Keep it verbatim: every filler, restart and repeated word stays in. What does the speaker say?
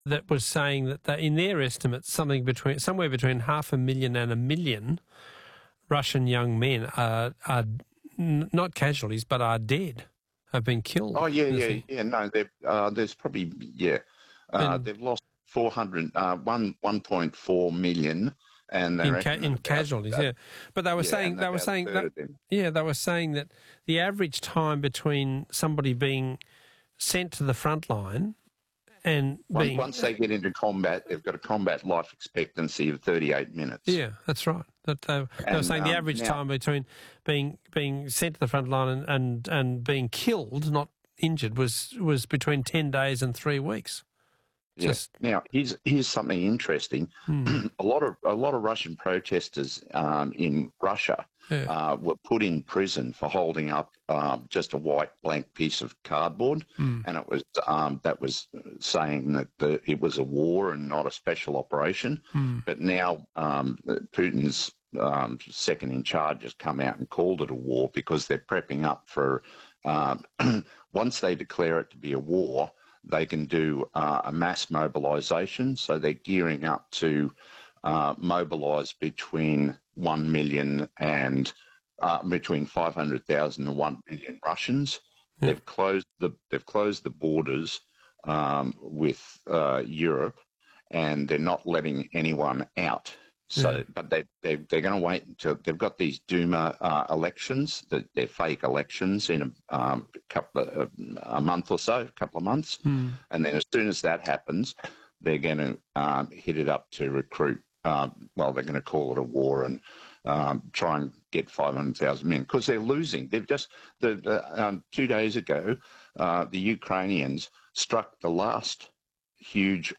that was saying that they, in their estimates, something between somewhere between half a million and a million Russian young men are are n- not casualties, but are dead, have been killed. Oh yeah, in the yeah, thing. yeah. No, they've, uh, there's probably yeah, uh, And they've lost four hundred, uh, one one point four million, and they in ca- reckon in about casualties, uh, yeah. But they were yeah, saying and they were about a saying third that of them. yeah, they were saying that the average time between somebody being sent to the front line and Once, being once they get into combat, they've got a combat life expectancy of thirty-eight minutes. yeah, that's right. That they, they were And saying the um, average now, time between being being sent to the front line and, and, and being killed, not injured, was was between ten days and three weeks. yeah. Just Now, here's here's something interesting. hmm, a lot of a lot of Russian protesters um, in Russia yeah, uh, were put in prison for holding up um, just a white blank piece of cardboard, hmm, and it was um, that was saying that the, it was a war and not a special operation. hmm, But now um, Putin's um, second in charge has come out and called it a war because they're prepping up for um, once they declare it to be a war, they can do uh, a mass mobilisation. So they're gearing up to uh, mobilise between one million and uh, between five hundred thousand and one million Russians. yeah, They've closed the they've closed the borders um, with uh, Europe, and they're not letting anyone out. So, yeah, but they, they, they're going to wait until they've got these Duma uh, elections, that they're fake elections in a um, couple of, a month or so, a couple of months. hmm, And then as soon as that happens, they're going to um, hit it up to recruit. Um, well, they're going to call it a war and um, try and get five hundred thousand men because they're losing. They've just, the, the, um, two days ago, uh, the Ukrainians struck the last huge